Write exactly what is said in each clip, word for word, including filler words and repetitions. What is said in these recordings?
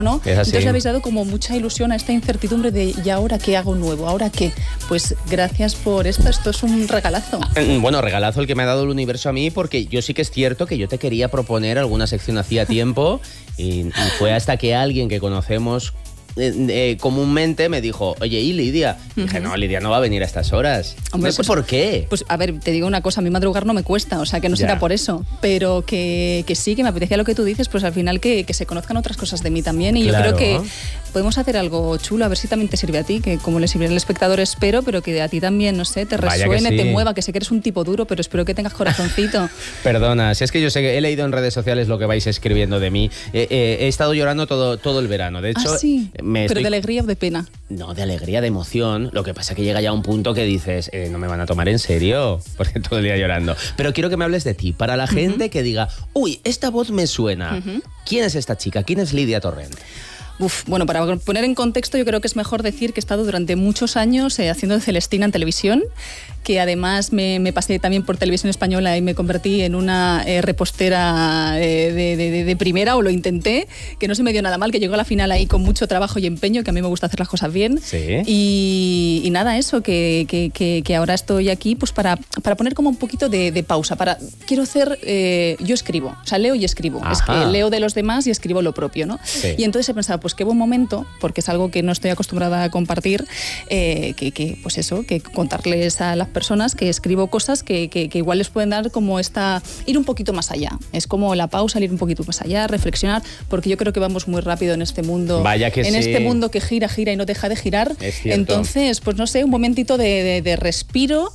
¿no? Entonces le habéis dado como mucha ilusión a esta incertidumbre de ¿y ahora qué hago nuevo? ¿Ahora qué? Pues gracias por esto, esto es un regalazo. Bueno, regalazo el que me ha dado el universo a mí, porque yo sí que es cierto que yo te quería proponer alguna sección hacía tiempo y, y fue hasta que alguien que conocemos Eh, eh, comúnmente me dijo, oye, ¿y Lidia? Uh-huh. Dije, no, Lidia no va a venir a estas horas. Hombre, no sé pues, por qué. Pues a ver, te digo una cosa, a mí madrugar no me cuesta, o sea que no será ya. por eso, pero que, que sí, que me apetecía lo que tú dices, pues al final que, que se conozcan otras cosas de mí también, y claro. yo creo que podemos hacer algo chulo, a ver si también te sirve a ti, que como le sirve al espectador espero, pero que a ti también, no sé, te resuene, sí. te mueva, que sé que eres un tipo duro, pero espero que tengas corazoncito. Perdona, si es que yo sé que he leído en redes sociales lo que vais escribiendo de mí, eh, eh, he estado llorando todo, todo el verano, de hecho... ¿Ah, sí? Me ¿Pero estoy... de alegría o de pena? No, de alegría, de emoción. Lo que pasa es que llega ya un punto que dices, eh, no me van a tomar en serio, porque todo el día llorando. Pero quiero que me hables de ti, para la gente uh-huh. que diga, uy, esta voz me suena. Uh-huh. ¿Quién es esta chica? ¿Quién es Lidia Torrent? Uf, bueno, para poner en contexto, yo creo que es mejor decir que he estado durante muchos años eh, haciendo de Celestina en televisión, que además me, me pasé también por Televisión Española y me convertí en una eh, repostera eh, de, de, de primera, o lo intenté, que no se me dio nada mal, que llegó a la final ahí con mucho trabajo y empeño, que a mí me gusta hacer las cosas bien. Sí. Y, y nada, eso, que, que, que, que ahora estoy aquí pues para, para poner como un poquito de, de pausa. Para, quiero hacer, eh, yo escribo, o sea, leo y escribo. Ajá. Es que leo de los demás y escribo lo propio, ¿no? Sí. Y entonces he pensado, pues qué buen momento, porque es algo que no estoy acostumbrada a compartir, eh, que, que pues eso, que contarles a las personas que escribo cosas que, que, que igual les pueden dar como esta, ir un poquito más allá. Es como la pausa, ir un poquito más allá, reflexionar, porque yo creo que vamos muy rápido en este mundo. Vaya que en sí. este mundo que gira, gira y no deja de girar. Es cierto. Entonces, pues no sé, un momentito de, de, de respiro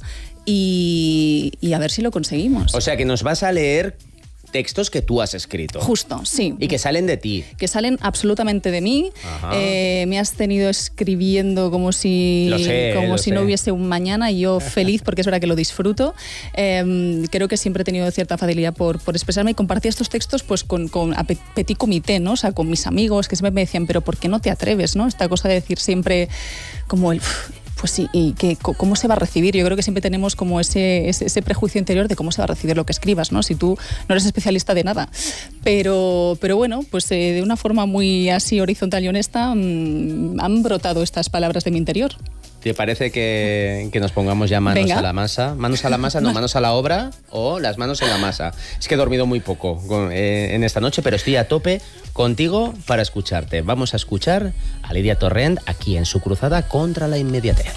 y, y a ver si lo conseguimos. O sea, que nos vas a leer textos que tú has escrito. Justo, sí. Y que salen de ti. Que salen absolutamente de mí. Eh, me has tenido escribiendo como si, lo sé, como lo si sé. no hubiese un mañana, y yo feliz porque es verdad que lo disfruto. Eh, creo que siempre he tenido cierta facilidad por, por expresarme y compartí estos textos pues con, con a petit comité, ¿no? O sea, con mis amigos que siempre me decían, pero ¿por qué no te atreves, no? Esta cosa de decir siempre como el... Pues sí, y que cómo se va a recibir. Yo creo que siempre tenemos como ese, ese, ese prejuicio interior de cómo se va a recibir lo que escribas, ¿no? Si tú no eres especialista de nada. Pero, pero bueno, pues eh, de una forma muy así horizontal y honesta mmm, han brotado estas palabras de mi interior. ¿Te parece que, que nos pongamos ya manos Venga. a la masa? Manos a la masa, no, manos a la obra o las manos en la masa. Es que he dormido muy poco eh, en esta noche, pero estoy a tope contigo para escucharte. Vamos a escuchar a Lidia Torrent aquí en su cruzada contra la inmediatez.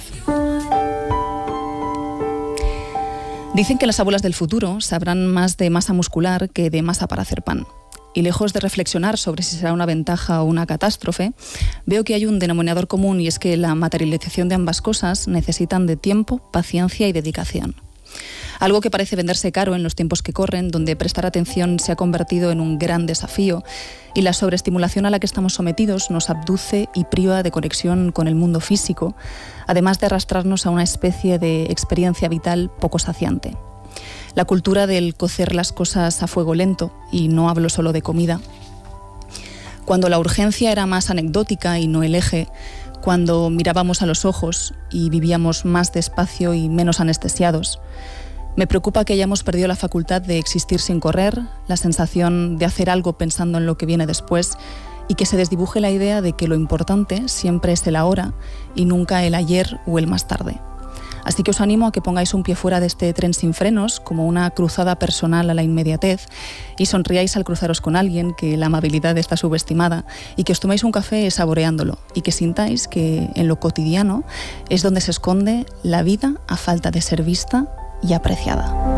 Dicen que las abuelas del futuro sabrán más de masa muscular que de masa para hacer pan. Y lejos de reflexionar sobre si será una ventaja o una catástrofe, veo que hay un denominador común, y es que la materialización de ambas cosas necesitan de tiempo, paciencia y dedicación. Algo que parece venderse caro en los tiempos que corren, donde prestar atención se ha convertido en un gran desafío, y la sobreestimulación a la que estamos sometidos nos abduce y priva de conexión con el mundo físico, además de arrastrarnos a una especie de experiencia vital poco saciante. La cultura del cocer las cosas a fuego lento, y no hablo solo de comida. Cuando la urgencia era más anecdótica y no el eje, cuando mirábamos a los ojos y vivíamos más despacio y menos anestesiados. Me preocupa que hayamos perdido la facultad de existir sin correr, la sensación de hacer algo pensando en lo que viene después, y que se desdibuje la idea de que lo importante siempre es el ahora y nunca el ayer o el más tarde. Así que os animo a que pongáis un pie fuera de este tren sin frenos, como una cruzada personal a la inmediatez, y sonriáis al cruzaros con alguien, que la amabilidad está subestimada, y que os toméis un café saboreándolo, y que sintáis que en lo cotidiano es donde se esconde la vida a falta de ser vista y apreciada.